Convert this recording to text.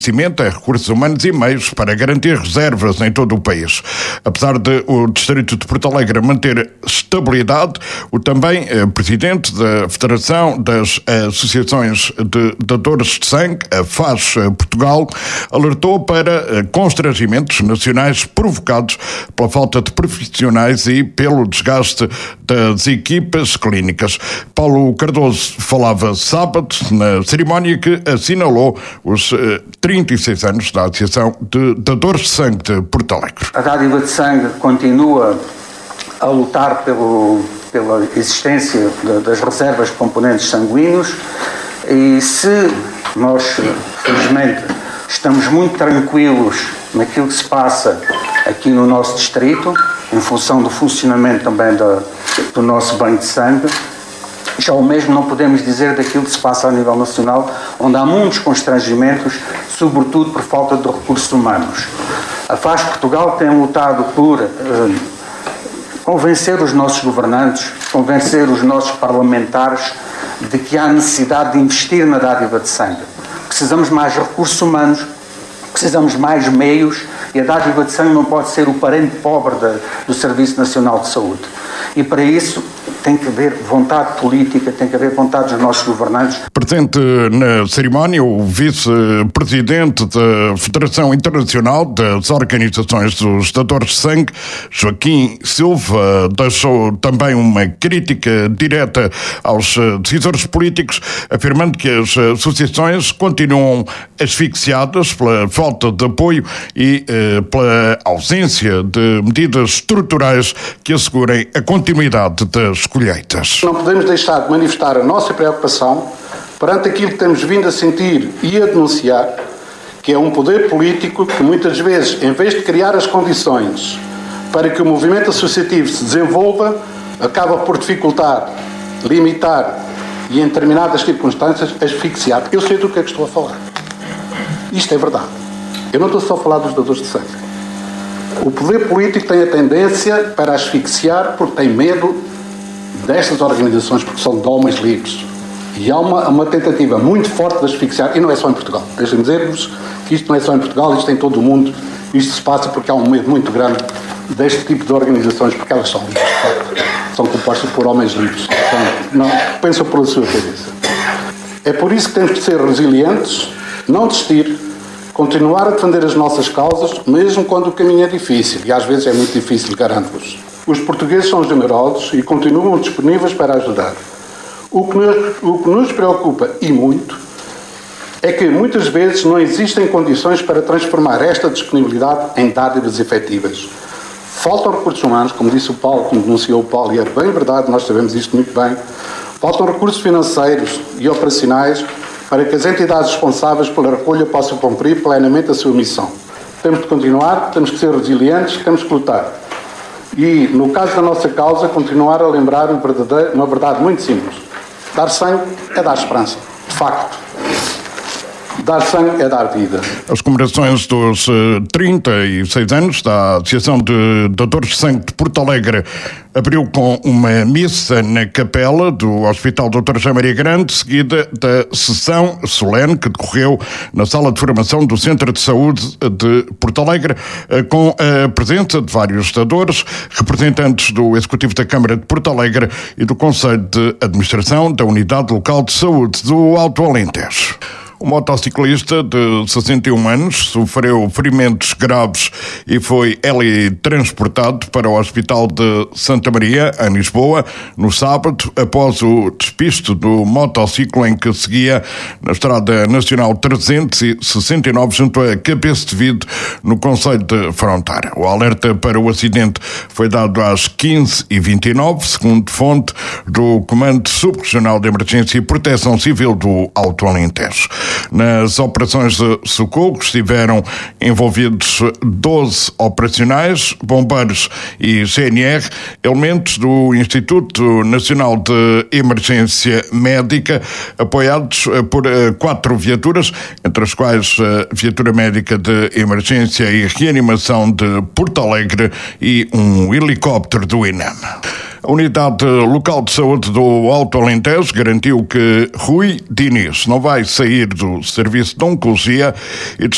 a recursos humanos e meios para garantir reservas em todo o país. Apesar de o Distrito de Porto Alegre manter estabilidade, o também presidente da Federação das Associações de Dadores de Sangue, a FAS Portugal, alertou para constrangimentos nacionais provocados pela falta de profissionais e pelo desgaste das equipas clínicas. Paulo Cardoso falava sábado na cerimónia que assinalou os 36 anos da Associação de Dadores de Sangue de Porto Alegre. A dádiva de sangue continua a lutar pela existência das reservas de componentes sanguíneos e se nós, felizmente, estamos muito tranquilos naquilo que se passa aqui no nosso distrito, em função do funcionamento também do nosso banco de sangue, já o mesmo não podemos dizer daquilo que se passa a nível nacional, onde há muitos constrangimentos, sobretudo por falta de recursos humanos. A FAS Portugal tem lutado por convencer os nossos governantes, convencer os nossos parlamentares de que há necessidade de investir na dádiva de sangue. Precisamos mais recursos humanos, precisamos mais meios e a dádiva de sangue não pode ser o parente pobre do Serviço Nacional de Saúde. E para isso tem que haver vontade política, tem que haver vontade dos nossos governantes. Presente na cerimónia, o vice-presidente da Federação Internacional das Organizações dos Dadores de Sangue, Joaquim Silva, deixou também uma crítica direta aos decisores políticos, afirmando que as associações continuam asfixiadas pela falta de apoio e pela ausência de medidas estruturais que assegurem a continuidade das colheitas. Não podemos deixar de manifestar a nossa preocupação perante aquilo que temos vindo a sentir e a denunciar, que é um poder político que muitas vezes, em vez de criar as condições para que o movimento associativo se desenvolva, acaba por dificultar, limitar e, em determinadas circunstâncias, asfixiar. Eu sei do que é que estou a falar. Isto é verdade. Eu não estou só a falar dos dadores de sangue. O poder político tem a tendência para asfixiar porque tem medo destas organizações, porque são de homens livres. E há uma tentativa muito forte de asfixiar, e não é só em Portugal. Deixem-me dizer-vos que isto não é só em Portugal, isto é em todo o mundo. Isto se passa porque há um medo muito grande deste tipo de organizações, porque elas são livres. São compostas por homens livres. Não pensam pela sua cabeça. É por isso que temos de ser resilientes, não desistir, continuar a defender as nossas causas, mesmo quando o caminho é difícil. E às vezes é muito difícil, garanto-vos. Os portugueses são generosos e continuam disponíveis para ajudar. O que nos preocupa, e muito, é que muitas vezes não existem condições para transformar esta disponibilidade em dádivas efetivas. Faltam recursos humanos, como disse o Paulo, como denunciou o Paulo, e é bem verdade, nós sabemos isto muito bem. Faltam recursos financeiros e operacionais para que as entidades responsáveis pela recolha possam cumprir plenamente a sua missão. Temos de continuar, temos que ser resilientes, temos que lutar. E, no caso da nossa causa, continuar a lembrar uma verdade muito simples. Dar sangue é dar esperança. De facto. Dar sangue é dar vida. As comemorações dos 36 anos da Associação de Dadores de Sangue de Porto Alegre abriu com uma missa na capela do Hospital Dr. José Maria Grande, seguida da sessão solene que decorreu na Sala de Formação do Centro de Saúde de Porto Alegre, com a presença de vários dadores, representantes do Executivo da Câmara de Porto Alegre e do Conselho de Administração da Unidade Local de Saúde do Alto Alentejo. O motociclista de 61 anos sofreu ferimentos graves e foi transportado para o Hospital de Santa Maria, em Lisboa, no sábado, após o despiste do motociclo em que seguia na Estrada Nacional 369, junto a Cabeça de Vide, no concelho de Fronteira. O alerta para o acidente foi dado às 15h29, segundo fonte do Comando Subregional de Emergência e Proteção Civil do Alto Alentejo. Nas operações de socorro estiveram envolvidos 12 operacionais, bombeiros e GNR, elementos do Instituto Nacional de Emergência Médica, apoiados por 4 viaturas, entre as quais a Viatura Médica de Emergência e Reanimação de Porto Alegre e um helicóptero do INEM. A Unidade Local de Saúde do Alto Alentejo garantiu que Rui Diniz não vai sair do serviço de oncologia e